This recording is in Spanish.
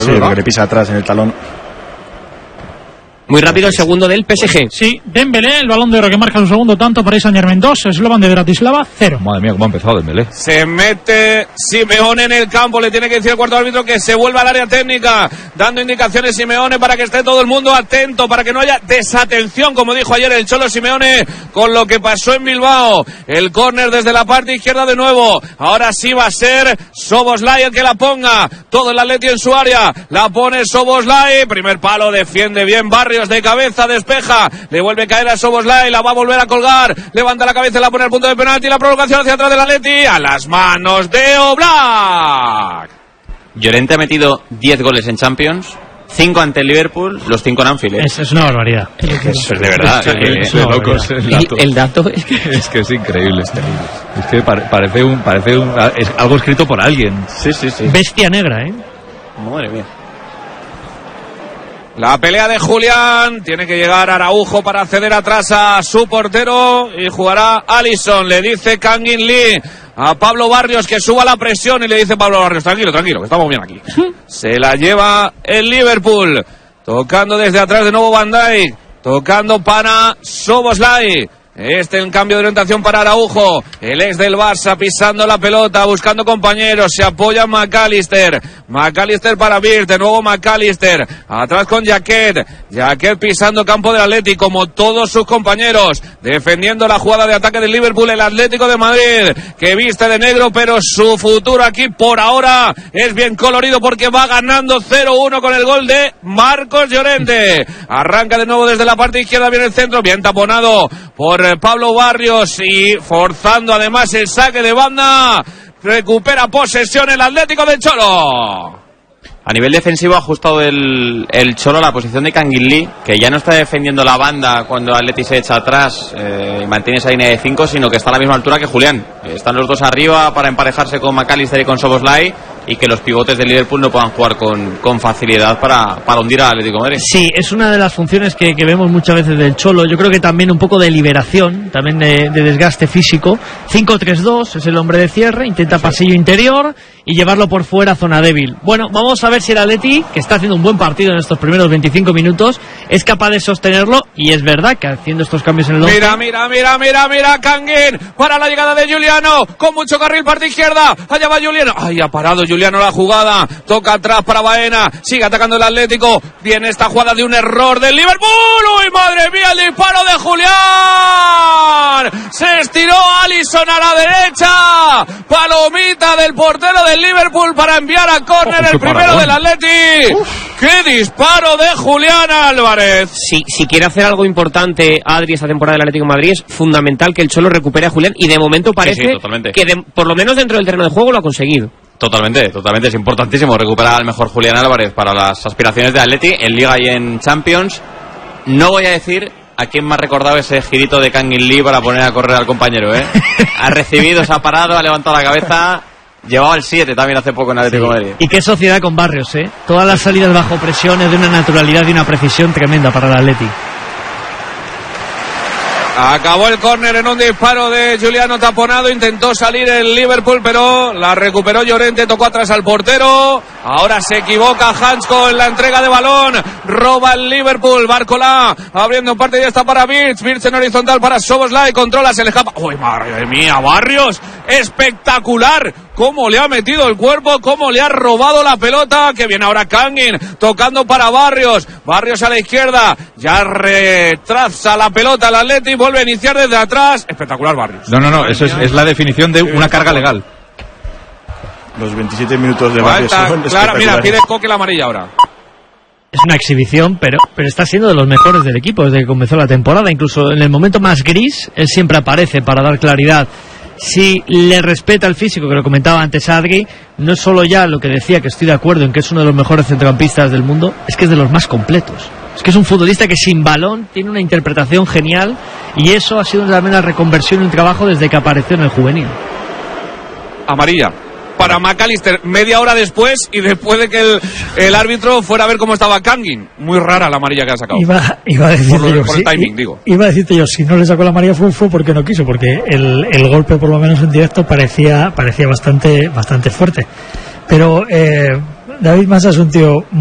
Sí, porque le pisa atrás en el talón. Muy rápido el segundo del PSG. Sí, Dembélé, el Balón de Oro que marca su segundo tanto, Paris Saint-Germain 2, Slovan de Bratislava 0. Madre mía, cómo ha empezado Dembélé. Se mete Simeone en el campo, le tiene que decir el cuarto árbitro que se vuelva al área técnica, dando indicaciones Simeone para que esté todo el mundo atento, para que no haya desatención, como dijo ayer el Cholo Simeone, con lo que pasó en Bilbao. El córner desde la parte izquierda de nuevo, ahora sí va a ser Szoboszlai el que la ponga, todo el Atleti en su área, la pone Szoboszlai, primer palo, defiende bien Barrios, de cabeza, despeja, le vuelve a caer a Szoboszlai, la va a volver a colgar, levanta la cabeza y la pone al punto de penalti, la prolongación hacia atrás del Atleti, a las manos de Oblak. Llorente ha metido 10 goles en Champions, 5 ante el Liverpool, los 5 en Anfield. Es una barbaridad. Es de verdad. Es de locos. El dato es que es increíble. Es que parece es algo escrito por alguien. Sí. Bestia negra, Madre mía. La pelea de Julián, tiene que llegar Araujo para ceder atrás a su portero y jugará Alisson. Le dice Kangin Lee a Pablo Barrios que suba la presión y le dice Pablo Barrios, tranquilo, que estamos bien aquí. Se la lleva el Liverpool, tocando desde atrás de nuevo Van Dijk, tocando para Szoboszlai. En cambio de orientación para Araujo, el ex del Barça pisando la pelota, buscando compañeros, se apoya McAllister para Bird, de nuevo McAllister, atrás con Jaquet pisando campo del Atlético, como todos sus compañeros, defendiendo la jugada de ataque del Liverpool, el Atlético de Madrid, que viste de negro, pero su futuro aquí por ahora es bien colorido porque va ganando 0-1 con el gol de Marcos Llorente. Arranca de nuevo desde la parte izquierda, viene el centro, bien taponado por Pablo Barrios y forzando además el saque de banda, recupera posesión el Atlético del Cholo. A nivel defensivo ha ajustado el Cholo a la posición de Kangin Lee, que ya no está defendiendo la banda cuando Atleti se echa atrás y mantiene esa línea de 5, sino que está a la misma altura que Julián. Están los dos arriba para emparejarse con McAllister y con Szoboszlai, y que los pivotes del Liverpool no puedan jugar con facilidad para hundir al Atlético de Madrid. Sí, es una de las funciones que vemos muchas veces del Cholo. Yo creo que también un poco de liberación, también de desgaste físico. 5-3-2 es el hombre de cierre, intenta pasillo interior y llevarlo por fuera a zona débil. Bueno, vamos a ver si el Atleti, que está haciendo un buen partido en estos primeros 25 minutos, es capaz de sostenerlo, y es verdad que haciendo estos cambios en el 11... Mira, Kangin, para la llegada de Juliano, con mucho carril, parte izquierda, allá va Juliano, ha parado Juliano la jugada, toca atrás para Baena, sigue atacando el Atlético, viene esta jugada de un error del Liverpool, ¡uy, madre mía, el disparo de Julián! Se estiró Alisson a la derecha, palomita del portero del Liverpool para enviar a córner el primero del Atleti. ¡Qué disparo de Julián Álvarez! Si quiere hacer algo importante Adri esta temporada del Atlético de Madrid, es fundamental que el Cholo recupere a Julián, y de momento parece que por lo menos dentro del terreno de juego lo ha conseguido. Totalmente, es importantísimo recuperar al mejor Julián Álvarez para las aspiraciones de Atleti en Liga y en Champions. No voy a decir a quién me ha recordado ese girito de Kangin Lee para poner a correr al compañero, Ha recibido, se ha parado, ha levantado la cabeza. Llevaba el 7 también hace poco en Atlético de Madrid. Y qué sociedad con Barrios, Todas las salidas bajo presión es de una naturalidad y una precisión tremenda para el Atleti. Acabó el córner en un disparo de Juliano taponado, intentó salir el Liverpool, pero la recuperó Llorente, tocó atrás al portero. Ahora se equivoca Hansko en la entrega de balón, roba el Liverpool, Barcola abriendo parte y ya está para Birch en horizontal para Szoboszlai, controla, se le escapa. ¡Uy, madre mía, Barrios! ¡Espectacular! Cómo le ha metido el cuerpo, cómo le ha robado la pelota, que viene ahora Kangin, tocando para Barrios a la izquierda, ya retrasa la pelota el Atleti, vuelve a iniciar desde atrás, espectacular Barrios. No, eso es la definición de una carga legal. Los 27 minutos de Barrios. Claro, mira, pide Coque la amarilla ahora. Es una exhibición, pero está siendo de los mejores del equipo desde que comenzó la temporada, incluso en el momento más gris, él siempre aparece para dar claridad. Si le respeta el físico, que lo comentaba antes Adri, no es solo ya lo que decía, que estoy de acuerdo en que es uno de los mejores centrocampistas del mundo, es que es de los más completos. Es que es un futbolista que sin balón tiene una interpretación genial, y eso ha sido también la reconversión y un trabajo desde que apareció en el juvenil. Amarilla para McAllister, media hora después, y después de que el árbitro fuera a ver cómo estaba Kangin. Muy rara la amarilla que ha sacado. Iba a decirte por el timing, digo. Iba a decirte yo, si no le sacó la amarilla fue porque no quiso, porque el golpe, por lo menos en directo, parecía bastante fuerte. Pero David Massa es un tío